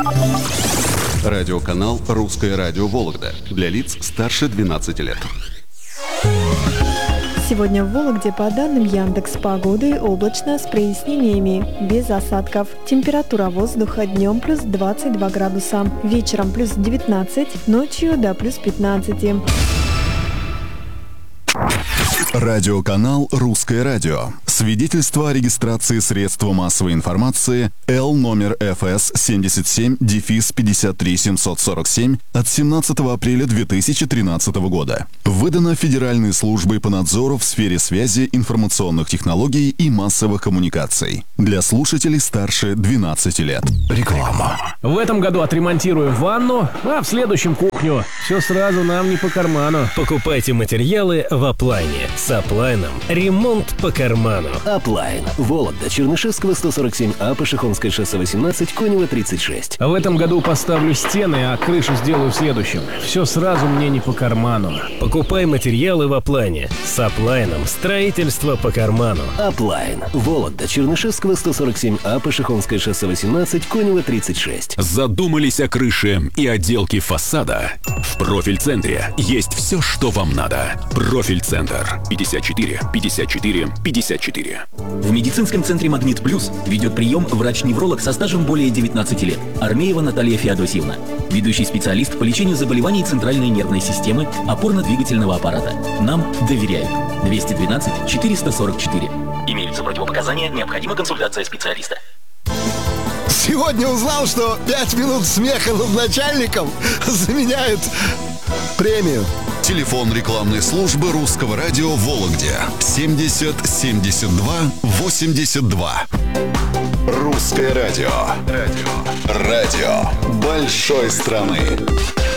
Радиоканал «Русское радио Вологда» для лиц старше 12 лет. Сегодня в Вологде по данным Яндекс.Погоды облачно с прояснениями, без осадков. Температура воздуха днем плюс 22 градуса, вечером плюс 19, ночью до плюс 15. Радиоканал «Русское радио». Свидетельство о регистрации средства массовой информации Л номер ФС 77-53747 от 17 апреля 2013 года. Выдано Федеральной службой по надзору в сфере связи, информационных технологий и массовых коммуникаций. Для слушателей старше 12 лет. Реклама. В этом году отремонтируем ванну, а в следующем кухню. Все сразу нам не по карману. Покупайте материалы в Аплайне. С Аплайном ремонт по карману. Аплайн. Вологда, Чернышевского 147А, Пашихонское шоссе 18, Конева 36. В этом году поставлю стены, а крышу сделаю в следующем. Все сразу мне не по карману. Покупай материалы в Аплайне. С Аплайном строительство по карману. Аплайн. Вологда, Чернышевского 147А, Пашихонское шоссе 18, Конева 36. Задумались о крыше и отделке фасада? В Профильцентре есть все, что вам надо. Профильцентр. 54 54 54. В медицинском центре «Магнит Плюс» ведет прием врач-невролог со стажем более 19 лет. Армеева Наталья Феодосьевна. Ведущий специалист по лечению заболеваний центральной нервной системы, опорно-двигательного аппарата. Нам доверяют. 212 444. Имеются противопоказания, необходима консультация специалиста. Сегодня узнал, что 5 минут смеха над начальником заменяют премию. Телефон рекламной службы Русского радио в Вологде 70 72 82. Русское радио. Радио большой страны.